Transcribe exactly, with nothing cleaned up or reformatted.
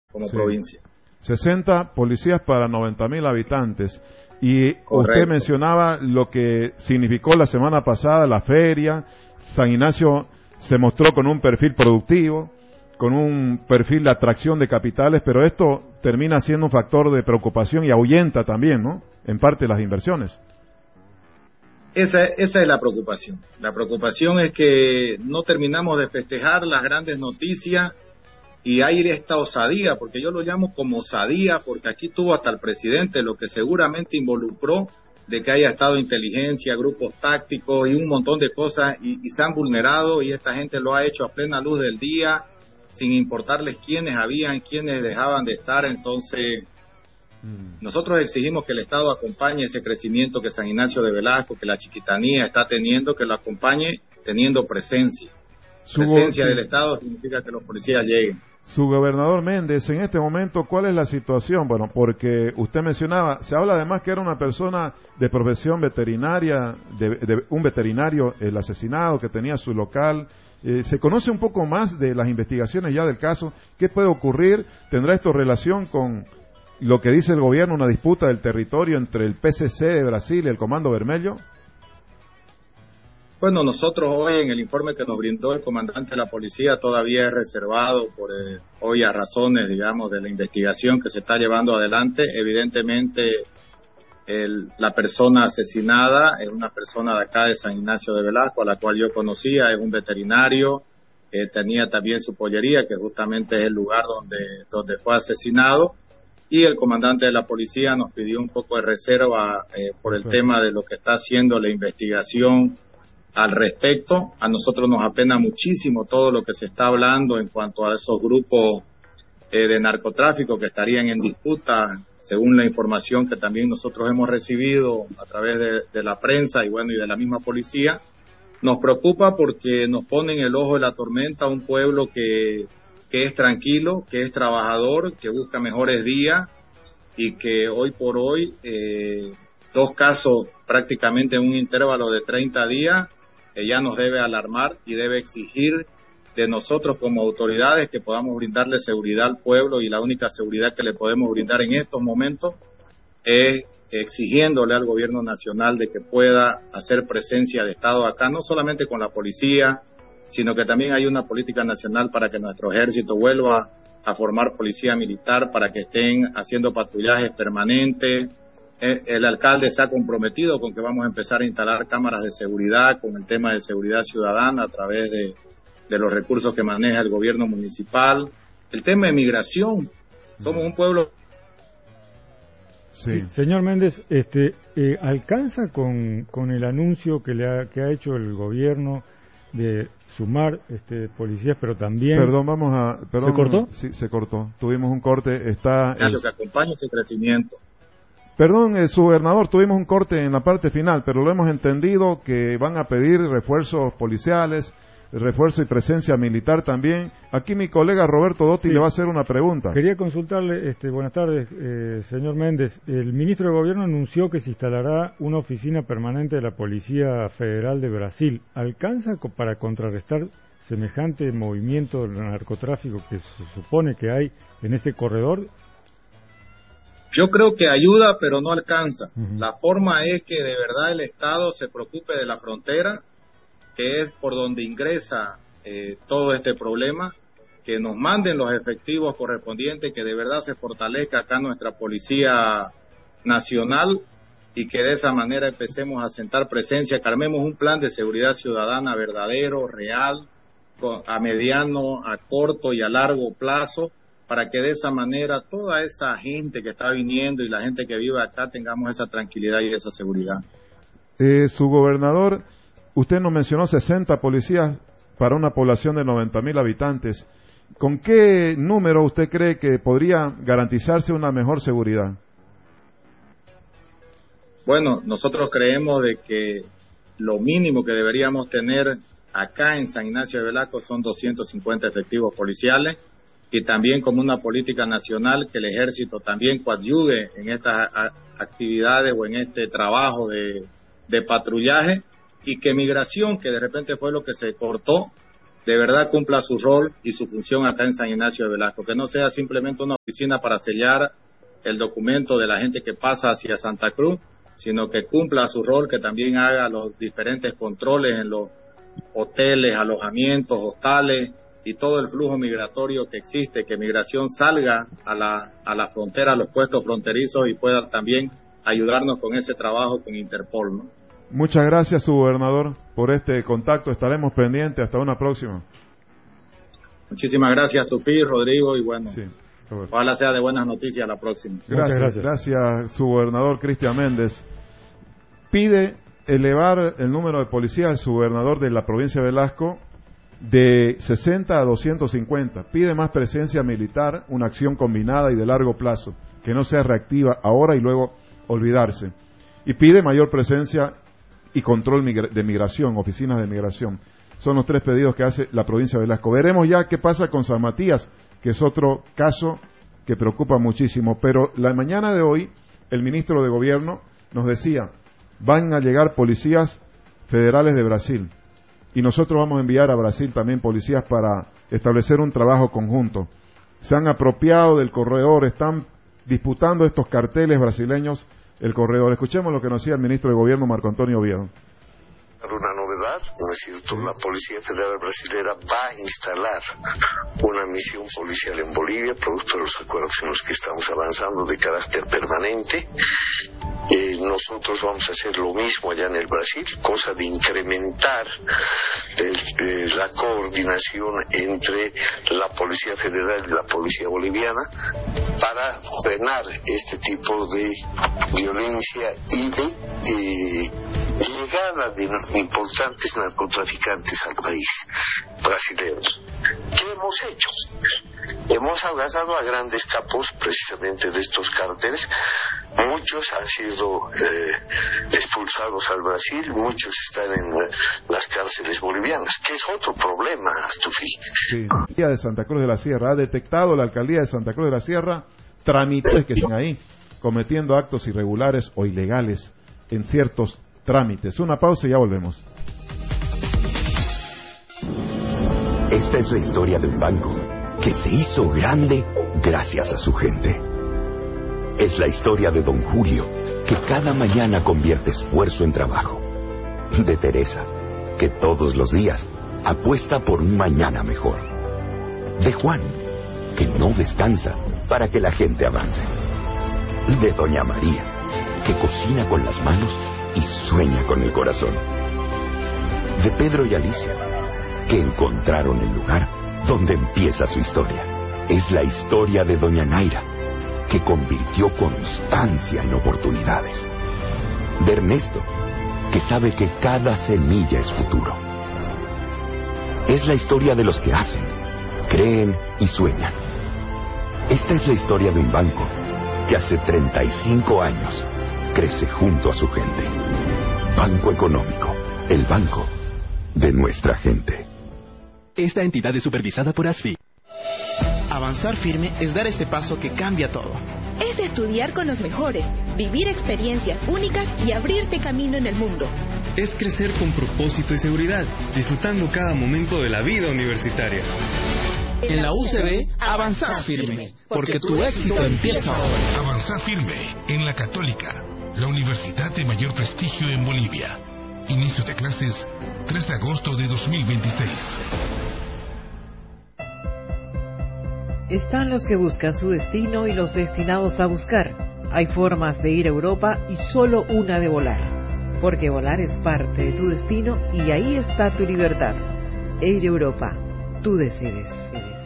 como sí. provincia. sesenta policías para noventa mil habitantes. Y Correcto. Usted mencionaba lo que significó la semana pasada la feria. San Ignacio se mostró con un perfil productivo, con un perfil de atracción de capitales, pero esto termina siendo un factor de preocupación y ahuyenta también, ¿no?, en parte las inversiones. Esa, esa es la preocupación. La preocupación es que no terminamos de festejar las grandes noticias y hay esta osadía, porque yo lo llamo como osadía, porque aquí tuvo hasta el presidente, lo que seguramente involucró de que haya estado inteligencia, grupos tácticos y un montón de cosas, y, y se han vulnerado, y esta gente lo ha hecho a plena luz del día, sin importarles quiénes habían, quiénes dejaban de estar. Entonces mm. nosotros exigimos que el Estado acompañe ese crecimiento que San Ignacio de Velasco, que la Chiquitanía está teniendo, que lo acompañe teniendo presencia. Su presencia sí. del Estado significa que los policías lleguen. Su gobernador Méndez, en este momento, ¿cuál es la situación? Bueno, porque usted mencionaba, se habla además que era una persona de profesión veterinaria, de, de un veterinario, el asesinado, que tenía su local. Eh, ¿Se conoce un poco más de las investigaciones ya del caso? ¿Qué puede ocurrir? ¿Tendrá esto relación con lo que dice el gobierno, una disputa del territorio entre el P C C de Brasil y el Comando Vermelho? Bueno, nosotros hoy en el informe que nos brindó el comandante de la policía todavía es reservado por eh, obvias razones, digamos, de la investigación que se está llevando adelante. Evidentemente, el, la persona asesinada es una persona de acá de San Ignacio de Velasco, a la cual yo conocía, es un veterinario, eh, tenía también su pollería, que justamente es el lugar donde, donde fue asesinado, y el comandante de la policía nos pidió un poco de reserva eh, por el tema de lo que está haciendo la investigación al respecto. A nosotros nos apena muchísimo todo lo que se está hablando en cuanto a esos grupos eh, de narcotráfico que estarían en disputa, según la información que también nosotros hemos recibido a través de, de la prensa y bueno y de la misma policía. Nos preocupa porque nos pone en el ojo de la tormenta a un pueblo que, que es tranquilo, que es trabajador, que busca mejores días y que hoy por hoy, eh, dos casos prácticamente en un intervalo de treinta días, ya nos debe alarmar y debe exigir de nosotros como autoridades que podamos brindarle seguridad al pueblo, y la única seguridad que le podemos brindar en estos momentos es exigiéndole al gobierno nacional de que pueda hacer presencia de Estado acá, no solamente con la policía, sino que también hay una política nacional para que nuestro ejército vuelva a formar policía militar, para que estén haciendo patrullajes permanentes. El alcalde se ha comprometido con que vamos a empezar a instalar cámaras de seguridad con el tema de seguridad ciudadana a través de, de los recursos que maneja el gobierno municipal. El tema de migración, somos un pueblo... Sí. Sí, señor Méndez, este, eh, ¿alcanza con, con el anuncio que, le ha, que ha hecho el gobierno de sumar este, policías, pero también... Perdón, vamos a... Perdón, ¿Se cortó? Sí, se cortó. Tuvimos un corte, está... El... que acompaña ese crecimiento. Perdón, eh, su gobernador, tuvimos un corte en la parte final, pero lo hemos entendido que van a pedir refuerzos policiales, refuerzo y presencia militar también. Aquí mi colega Roberto Dotti sí. le va a hacer una pregunta. Quería consultarle, este, buenas tardes, eh, señor Méndez. El ministro de Gobierno anunció que se instalará una oficina permanente de la Policía Federal de Brasil. ¿Alcanza para contrarrestar semejante movimiento de narcotráfico que se supone que hay en este corredor? Yo creo que ayuda, pero no alcanza. Uh-huh. La forma es que de verdad el Estado se preocupe de la frontera, que es por donde ingresa eh, todo este problema, que nos manden los efectivos correspondientes, que de verdad se fortalezca acá nuestra Policía Nacional y que de esa manera empecemos a sentar presencia, que armemos un plan de seguridad ciudadana verdadero, real, a mediano, a corto y a largo plazo, para que de esa manera toda esa gente que está viniendo y la gente que vive acá tengamos esa tranquilidad y esa seguridad. Eh, su gobernador, usted nos mencionó sesenta policías para una población de noventa mil habitantes. ¿Con qué número usted cree que podría garantizarse una mejor seguridad? Bueno, nosotros creemos de que lo mínimo que deberíamos tener acá en San Ignacio de Velasco son doscientos cincuenta efectivos policiales, y también como una política nacional que el ejército también coadyuve en estas actividades o en este trabajo de, de patrullaje, y que migración, que de repente fue lo que se cortó, de verdad cumpla su rol y su función acá en San Ignacio de Velasco, que no sea simplemente una oficina para sellar el documento de la gente que pasa hacia Santa Cruz, sino que cumpla su rol, que también haga los diferentes controles en los hoteles, alojamientos, hostales y todo el flujo migratorio que existe, que migración salga a la, a la frontera, a los puestos fronterizos y pueda también ayudarnos con ese trabajo con Interpol, ¿no? Muchas gracias, subgobernador, por este contacto. Estaremos pendientes. Hasta una próxima. Muchísimas gracias, Tufí, Rodrigo, y bueno, sí, ojalá sea de buenas noticias la próxima. Gracias, gracias, gracias, subgobernador Cristian Méndez. Pide elevar el número de policías del subgobernador de la provincia de Velasco de sesenta a doscientos cincuenta. Pide más presencia militar, una acción combinada y de largo plazo, que no sea reactiva ahora y luego olvidarse. Y pide mayor presencia y control de migración, oficinas de migración. Son los tres pedidos que hace la provincia de Velasco. Veremos ya qué pasa con San Matías, que es otro caso que preocupa muchísimo. Pero la mañana de hoy, el ministro de Gobierno nos decía, van a llegar policías federales de Brasil. Y nosotros vamos a enviar a Brasil también policías para establecer un trabajo conjunto. Se han apropiado del corredor, están disputando estos carteles brasileños el corredor. Escuchemos lo que nos decía el ministro de Gobierno, Marco Antonio Oviedo. Una novedad, ¿no es cierto? La Policía Federal Brasilera va a instalar una misión policial en Bolivia, producto de los acuerdos en los que estamos avanzando de carácter permanente. Eh, nosotros vamos a hacer lo mismo allá en el Brasil, cosa de incrementar el, eh, la coordinación entre la Policía Federal y la Policía Boliviana para frenar este tipo de violencia y de eh, llegada de importantes narcotraficantes al país brasileño. ¿Qué hemos hecho? Hemos abrazado a grandes capos precisamente de estos cárteles. Muchos han sido eh, expulsados al Brasil, muchos están en las cárceles bolivianas, que es otro problema, Tufí. Sí, la alcaldía de Santa Cruz de la Sierra ha detectado la alcaldía de Santa Cruz de la Sierra trámites que están ahí cometiendo actos irregulares o ilegales en ciertos trámites. Una pausa y ya volvemos. Esta es la historia de un banco que se hizo grande gracias a su gente. Es la historia de don Julio, que cada mañana convierte esfuerzo en trabajo. De Teresa, que todos los días apuesta por un mañana mejor. De Juan, que no descansa para que la gente avance. De doña María, que cocina con las manos y sueña con el corazón. De Pedro y Alicia, que encontraron el lugar donde empieza su historia. Es la historia de doña Naira, que convirtió constancia en oportunidades. De Ernesto, que sabe que cada semilla es futuro. Es la historia de los que hacen, creen y sueñan. Esta es la historia de un banco que hace treinta y cinco años crece junto a su gente. Banco Económico, el banco de nuestra gente. Esta entidad es supervisada por ASFI. Avanzar firme es dar ese paso que cambia todo. Es estudiar con los mejores, vivir experiencias únicas y abrirte camino en el mundo. Es crecer con propósito y seguridad, disfrutando cada momento de la vida universitaria. En la U C B, avanzar firme, porque tu éxito empieza ahora. Avanzar firme en la Católica, la universidad de mayor prestigio en Bolivia. Inicio de clases tres de agosto de dos mil veintiséis. Están los que buscan su destino y los destinados a buscar. Hay formas de ir a Europa y solo una de volar. Porque volar es parte de tu destino y ahí está tu libertad. Air Europa, tú decides.